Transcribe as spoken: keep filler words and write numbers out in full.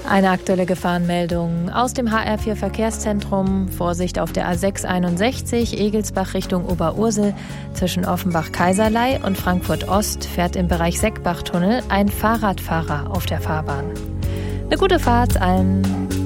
Eine aktuelle Gefahrenmeldung aus dem H R vier Verkehrszentrum. Vorsicht auf der A sechs einundsechzig, Egelsbach Richtung Oberursel. Zwischen Offenbach-Kaiserlei und Frankfurt-Ost fährt im Bereich Seckbachtunnel ein Fahrradfahrer auf der Fahrbahn. Eine gute Fahrt allen.